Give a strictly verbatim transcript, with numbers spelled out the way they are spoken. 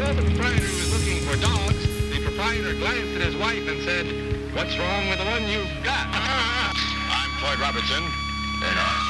while the proprietor was looking for dogs, the proprietor glanced at his wife and said, "What's wrong with the one you've got?" I'm Floyd Robertson, and I...